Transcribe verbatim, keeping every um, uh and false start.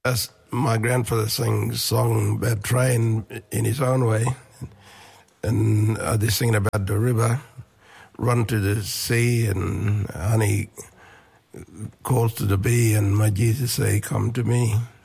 as my grandfather sang song Bad Train in his own way. And uh, they're singing about the river, run to the sea, and honey calls to the bee, and my Jesus say, come to me.